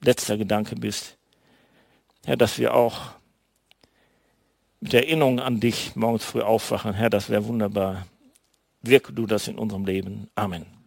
letzter Gedanke bist. Herr, dass wir auch mit Erinnerung an dich morgens früh aufwachen. Herr, das wäre wunderbar. Wirke du das in unserem Leben. Amen.